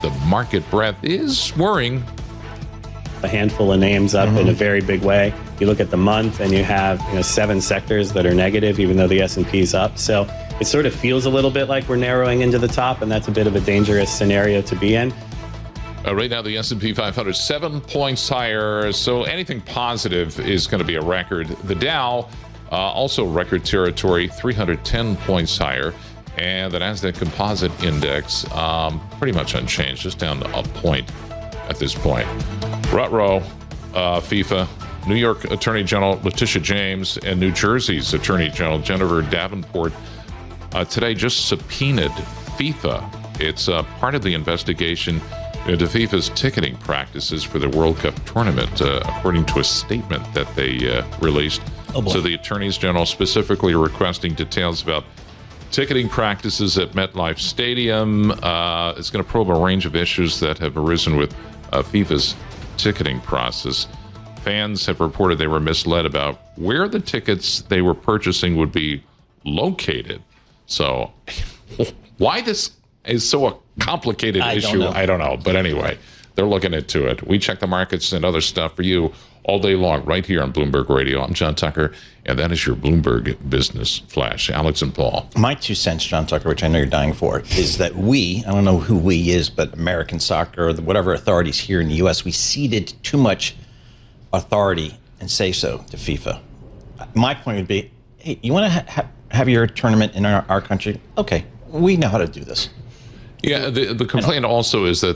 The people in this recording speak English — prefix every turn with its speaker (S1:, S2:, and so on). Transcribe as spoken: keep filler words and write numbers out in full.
S1: the market breadth is worrying.
S2: A handful of names up mm-hmm. in a very big way. You look at the month and you have you know, seven sectors that are negative, even though the S and P is up. So it sort of feels a little bit like we're narrowing into the top, and that's a bit of a dangerous scenario to be in.
S1: Uh, right now, the S and P five hundred, seven points higher, so anything positive is going to be a record. The Dow, uh, also record territory, three hundred ten points higher. And the NASDAQ Composite Index, um, pretty much unchanged, just down a point at this point. Rutrow, uh, FIFA, New York Attorney General Letitia James, and New Jersey's Attorney General Jennifer Davenport uh, today just subpoenaed FIFA. It's uh, part of the investigation into FIFA's ticketing practices for the World Cup tournament, uh, according to a statement that they uh, released. Oh so the attorneys general specifically requesting details about ticketing practices at MetLife Stadium. Uh, it's going to probe a range of issues that have arisen with uh, FIFA's ticketing process. Fans have reported they were misled about where the tickets they were purchasing would be located. So why this is so a complicated
S3: I
S1: issue,
S3: don't
S1: I don't know. But anyway, they're looking into it. We check the markets and other stuff for you all day long right here on Bloomberg Radio. I'm John Tucker, and that is your Bloomberg Business Flash. Alex and Paul.
S3: My two cents, John Tucker, which I know you're dying for, is that we, I don't know who we is, but American soccer, or whatever authorities here in the U S, we ceded too much authority and say so to FIFA. My point would be, hey, you want to ha- have your tournament in our, our country? Okay, we know how to do this.
S1: Yeah, the, the complaint also is that